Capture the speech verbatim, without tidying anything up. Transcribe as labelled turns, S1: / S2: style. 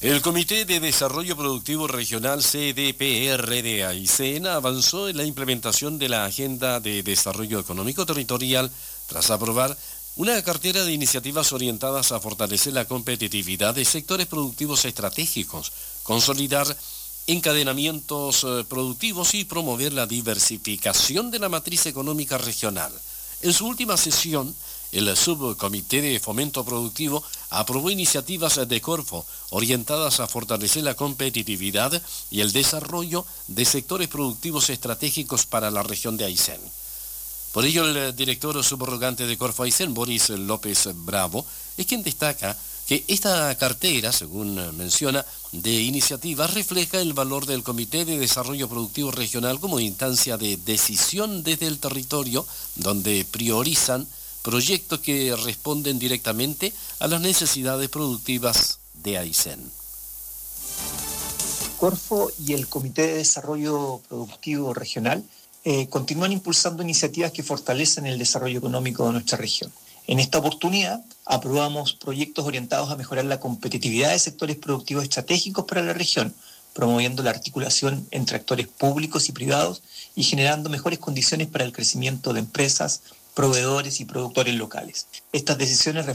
S1: El Comité de Desarrollo Productivo Regional C D P R de Aysén avanzó en la implementación de la Agenda de Desarrollo Económico Territorial tras aprobar una cartera de iniciativas orientadas a fortalecer la competitividad de sectores productivos estratégicos, consolidar encadenamientos productivos y promover la diversificación de la matriz económica regional. En su última sesión, el Subcomité de Fomento Productivo aprobó iniciativas de Corfo orientadas a fortalecer la competitividad y el desarrollo de sectores productivos estratégicos para la región de Aysén. Por ello, el director subrogante de Corfo Aysén, Boris López Bravo, es quien destaca que esta cartera, según menciona, de iniciativas refleja el valor del Comité de Desarrollo Productivo Regional como instancia de decisión desde el territorio, donde priorizan proyectos que responden directamente a las necesidades productivas de Aysén.
S2: Corfo y el Comité de Desarrollo Productivo Regional eh, continúan impulsando iniciativas que fortalecen el desarrollo económico de nuestra región. En esta oportunidad, aprobamos proyectos orientados a mejorar la competitividad de sectores productivos estratégicos para la región, promoviendo la articulación entre actores públicos y privados y generando mejores condiciones para el crecimiento de empresas, proveedores y productores locales. Estas decisiones